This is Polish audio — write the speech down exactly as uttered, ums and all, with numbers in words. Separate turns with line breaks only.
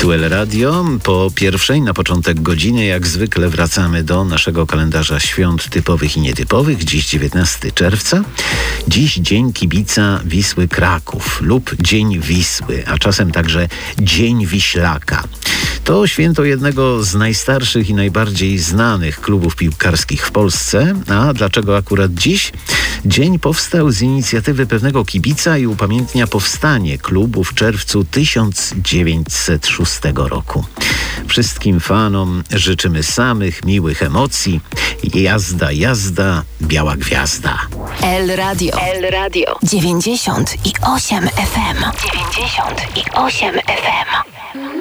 Tu El Radio. Po pierwszej, na początek godziny, jak zwykle wracamy do naszego kalendarza świąt typowych i nietypowych. Dziś dziewiętnastego czerwca. Dziś Dzień Kibica Wisły Kraków lub Dzień Wisły, a czasem także Dzień Wiślaka. To święto jednego z najstarszych i najbardziej znanych klubów piłkarskich w Polsce. A dlaczego akurat dziś? Dzień powstał z inicjatywy pewnego kibica i upamiętnia powstanie klubu w czerwcu tysiąc dziewięćset szóstego roku. Wszystkim fanom życzymy samych miłych emocji. Jazda, jazda, biała gwiazda.
El Radio. El Radio. dziewięćdziesiąt i osiem F M. dziewięćdziesiąt i osiem F M.